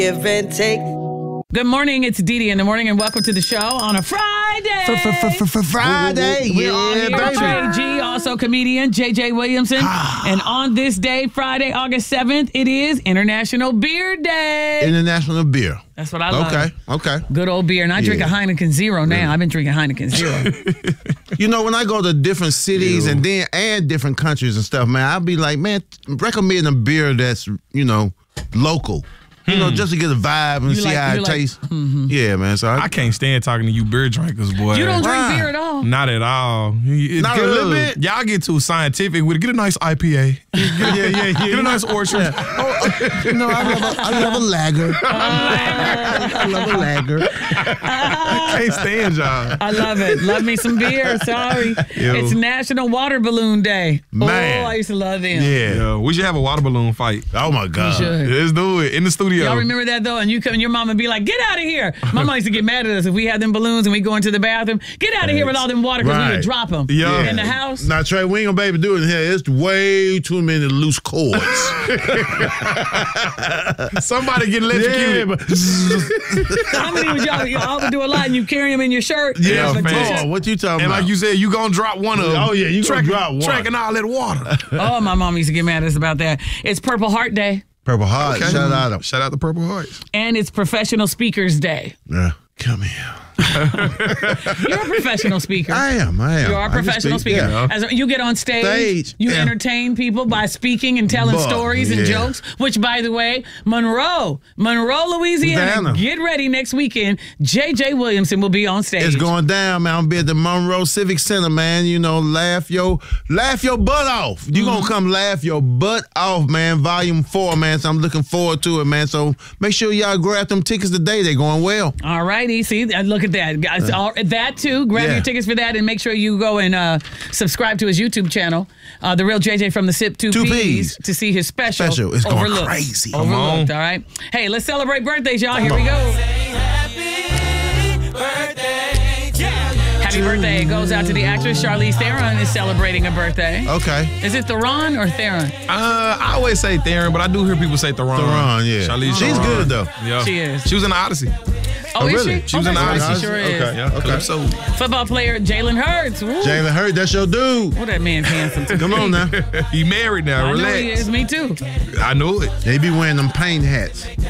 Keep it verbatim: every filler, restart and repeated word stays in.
Give and take. Good morning, it's Dee Dee in the morning, and welcome to the show on a Friday. Friday, We're all yeah, here with baby. Trey G, also comedian J J Williamson. And on this day, Friday, August seventh, it is International Beer Day. International beer. That's what I love. Okay, okay. Good old beer. And I drink a Yeah. Heineken Zero now. I've been drinking Heineken Zero. You know, when I go to different cities Ew. and then and different countries and stuff, man, I'll be like, man, recommend a beer that's, you know, local. You know, just to get a vibe and You see like- how you it like- tastes. Yeah, man. So I, I can't stand talking to you beer drinkers, boy. You don't drink Why? beer at all. Not at all. It's Not a good. little bit? Y'all get too scientific with it. Get a nice I P A. yeah, yeah, yeah. Get a nice orchard. No, I love a, I love a lager. I love a lager. I can't stand y'all. I love it. Love me some beer. Sorry. Ew. It's National Water Balloon Day. Man. Oh, I used to love them. Yeah. Yeah, we should have a water balloon fight. Oh my God. should. Let's do it in the studio. Y'all remember that though? And you come and your mom would be like, get out of here. My mom used to get mad at us if we had them balloons and we go into the bathroom. Get out of here with all them water because we would Right. drop them Yeah. in the house. Now, Trey, we ain't gonna be able to do it in here. It's way too many loose cords. Somebody get electrocuted. but How many would y'all, y'all would do a lot and you carry them in your shirt? Yeah, Like, man. oh, what you talking And about? like you said, you gonna drop one of them. Oh, yeah, you gonna drop one. Tracking all that water. Oh, my mom used to get mad at us about that. It's Purple Heart Day Purple Heart. Shout out them. Shout out to Purple Hearts. and it's Professional Speakers Day. Yeah, come here. You're a professional speaker. I am. I am. You are I a can professional speak, speaker. yeah. As you get on stage, Stage, you yeah. entertain people by speaking and telling Boy, stories and yeah. jokes, which, by the way, Monroe, Monroe, Louisiana, Louisiana. get ready next weekend. J J Williamson will be on stage. It's going down, man. I'm be at the Monroe Civic Center, man. You know, laugh your laugh your butt off. You Mm-hmm. gonna come laugh your butt off, man. Volume four, man. So I'm looking forward to it, man. So make sure y'all grab them tickets today. They're going well. All righty. See, uh, look at that. Guys, all, that too. Grab Yeah. your tickets for that and make sure you go and uh, subscribe to his YouTube channel, uh, The Real J J from the Sip Two, Two P's, P's. to see his special. Special. It's going Overlooked. crazy. Come Overlooked, on. all right? Hey, let's celebrate birthdays, y'all. Here we go. Happy birthday goes out to the actress Charlize Theron is celebrating a birthday. Okay. Is it Theron or Theron? Uh, I always say Theron, but I do hear people say Theron. Theron, yeah. Charlize She's Theron. good, though. Yeah. She is. She was in the Odyssey. Oh, is really? she? She was oh, in the that's right. Odyssey. She sure is. Okay. Yeah. Okay. Calypso. Football player Jalen Hurts. Woo. Jalen Hurt, that's your dude. Oh, that man's handsome too. Come on now. He married now. I know Relax. he is. Me too. I knew it. They be wearing them paint hats.